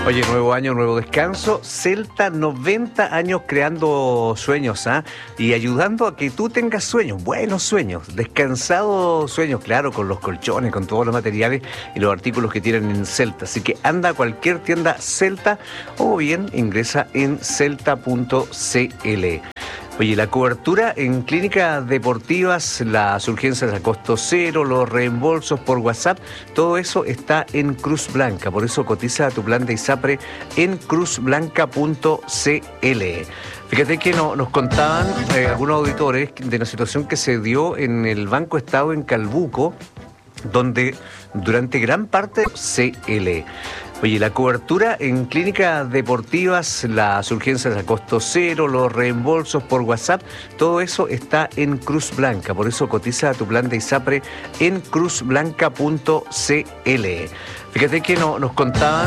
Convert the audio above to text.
Oye, nuevo año, nuevo descanso. Celta, 90 años creando sueños, y ayudando a que tú tengas sueños, buenos sueños, descansados sueños, claro, con los colchones, con todos los materiales y los artículos que tienen en Celta. Así que anda a cualquier tienda Celta o bien ingresa en celta.cl. Oye, la cobertura en clínicas deportivas, las urgencias a costo cero, los reembolsos por WhatsApp, todo eso está en Cruz Blanca. Por eso cotiza tu plan de ISAPRE en cruzblanca.cl. Fíjate que nos contaban algunos auditores de una situación que se dio en el Banco Estado en Calbuco, donde durante gran parte CL. Oye, la cobertura en clínicas deportivas, las urgencias a costo cero, los reembolsos por WhatsApp, todo eso está en Cruz Blanca. Por eso cotiza tu plan de ISAPRE en cruzblanca.cl. Fíjate que nos contaban